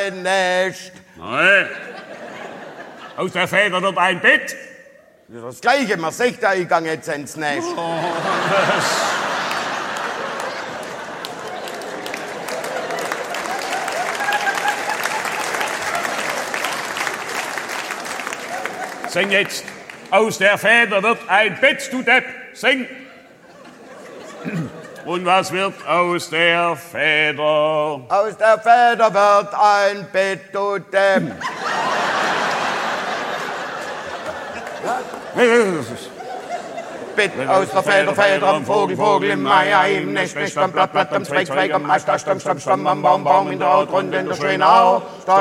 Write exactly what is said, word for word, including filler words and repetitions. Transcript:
ein Nest. Nein. Aus der Feder wird ein Bett. Das Gleiche, man sagt ja, ich gehe jetzt ins Nest. Oh, das... Sing jetzt. Aus der Feder wird ein Bett, du Depp. Sing. Und was wird aus der Feder? Aus der Feder wird ein Bett, du Depp. Bett aus der Feder, Feder am Vogel, Vogel im Mai, Ei im Nest, Nest am Blatt, Blatt am Zweig, Zweig am Ast, Ast am Stamm, Stamm am Baum, Baum in der Haut, Rund in der schönen Au.